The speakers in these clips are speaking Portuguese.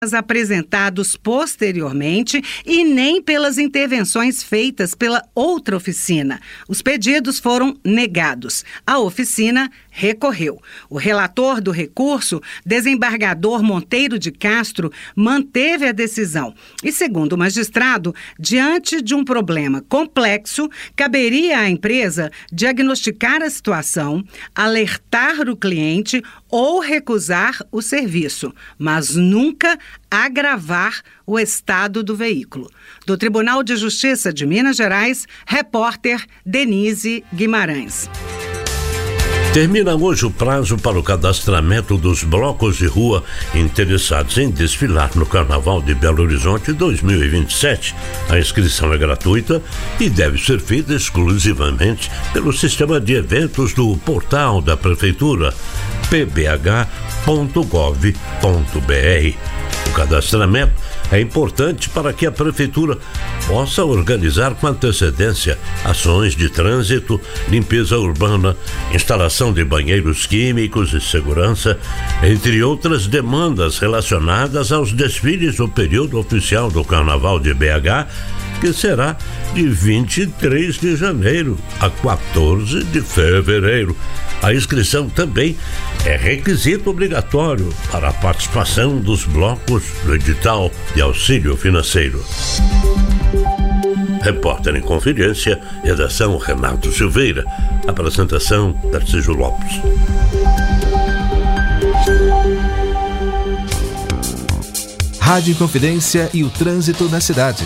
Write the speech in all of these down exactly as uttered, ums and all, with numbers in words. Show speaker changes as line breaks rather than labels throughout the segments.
apresentados posteriormente e nem pelas intervenções feitas pela outra oficina. Os pedidos foram negados. A oficina recorreu. O relator do recurso, desembargador Monteiro de Castro, manteve a decisão. E, segundo o magistrado, diante de um problema complexo, caberia à empresa diagnosticar a situação, alertar o cliente ou recusar o serviço, mas nunca agravar o estado do veículo. Do Tribunal de Justiça de Minas Gerais, repórter Denise Guimarães.
Termina hoje o prazo para o cadastramento dos blocos de rua interessados em desfilar no Carnaval de Belo Horizonte dois mil e vinte e sete. A inscrição é gratuita e deve ser feita exclusivamente pelo sistema de eventos do portal da Prefeitura, p b h ponto gov ponto b r. O cadastramento é importante para que a Prefeitura possa organizar com antecedência ações de trânsito, limpeza urbana, instalação de banheiros químicos e segurança, entre outras demandas relacionadas aos desfiles do período oficial do Carnaval de B H, que será de vinte e três de janeiro a quatorze de fevereiro. A inscrição também é requisito obrigatório para a participação dos blocos do edital de auxílio financeiro. Repórter em Conferência, redação Renato Silveira, apresentação Tarcísio Lopes.
Rádio Inconfidência e o trânsito na cidade.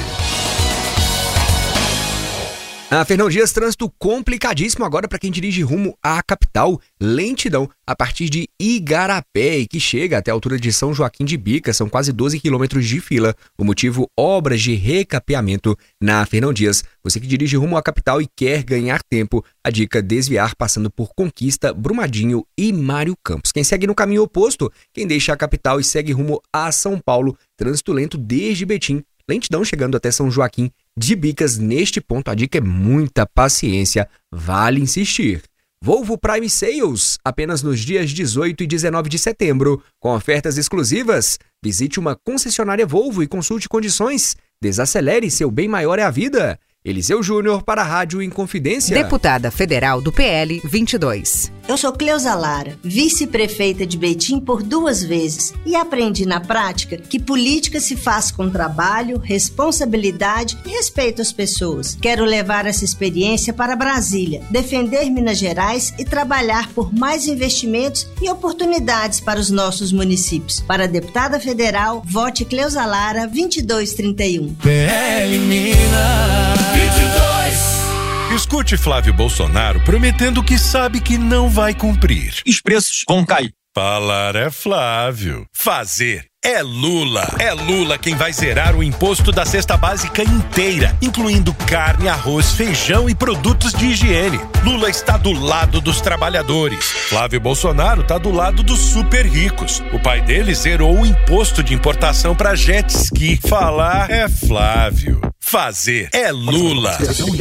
A Fernão Dias, trânsito complicadíssimo agora para quem dirige rumo à capital. Lentidão a partir de Igarapé e que chega até a altura de São Joaquim de Bicas. São quase doze quilômetros de fila. O motivo, obras de recapeamento na Fernão Dias. Você que dirige rumo à capital e quer ganhar tempo, a dica: desviar passando por Conquista, Brumadinho e Mário Campos. Quem segue no caminho oposto, quem deixa a capital e segue rumo a São Paulo, trânsito lento desde Betim. Lentidão chegando até São Joaquim de Bicas. Neste ponto, a dica é muita paciência, vale insistir. Volvo Prime Sales, apenas nos dias dezoito e dezenove de setembro, com ofertas exclusivas. Visite uma concessionária Volvo e consulte condições. Desacelere, seu bem maior é a vida. Eliseu Júnior para a Rádio Inconfidência.
Deputada Federal do P L vinte e dois.
Eu sou Cleusa Lara, vice-prefeita de Betim por duas vezes e aprendi na prática que política se faz com trabalho, responsabilidade e respeito às pessoas. Quero levar essa experiência para Brasília, defender Minas Gerais e trabalhar por mais investimentos e oportunidades para os nossos municípios. Para a deputada federal, vote Cleusa Lara vinte e dois trinta e um.
P L Minas vinte e dois. Escute Flávio Bolsonaro prometendo que sabe que não vai cumprir.
Os preços vão cair.
Falar é Flávio. Fazer é Lula. É Lula quem vai zerar o imposto da cesta básica inteira, incluindo carne, arroz, feijão e produtos de higiene. Lula está do lado dos trabalhadores. Flávio Bolsonaro está do lado dos super ricos. O pai dele zerou o imposto de importação para jet ski. Falar é Flávio. Fazer é Lula.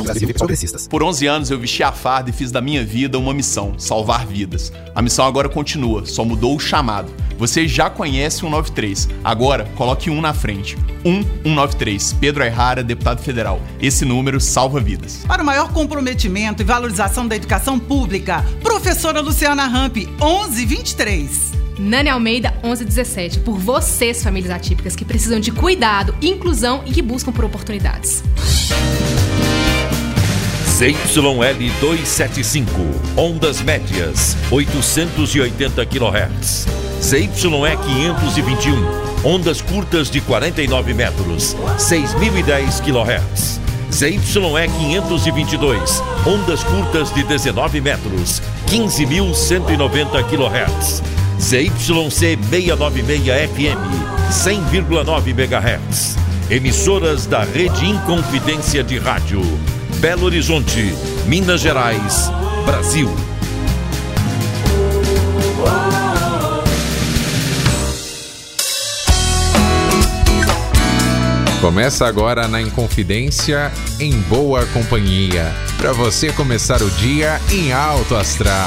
Por onze anos eu vesti a farda e fiz da minha vida uma missão: salvar vidas. A missão agora continua, só mudou o chamado. Você já conhece o um nove três, agora coloque um na frente. um um nove três, Pedro Ayrara, deputado federal. Esse número salva vidas.
Para o maior comprometimento e valorização da educação pública, professora Luciana Ramp, onze vinte e três.
Nani Almeida, onze dezessete. Por vocês, famílias atípicas, que precisam de cuidado, inclusão e que buscam por oportunidades.
Z Y L duzentos e setenta e cinco, ondas médias, oitocentos e oitenta quilohertz. Z Y E quinhentos e vinte e um, ondas curtas de quarenta e nove metros, seis mil e dez quilohertz. Z Y E quinhentos e vinte e dois, ondas curtas de dezenove metros, quinze mil cento e noventa quilohertz. Z Y C seiscentos e noventa e seis F M, cem vírgula nove megahertz. Emissoras da Rede Inconfidência de Rádio. Belo Horizonte, Minas Gerais, Brasil.
Começa agora na Inconfidência, em boa companhia, para você começar o dia em alto astral.